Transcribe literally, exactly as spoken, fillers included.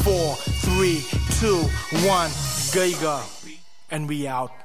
four, three, two, one, Geiger. And we out.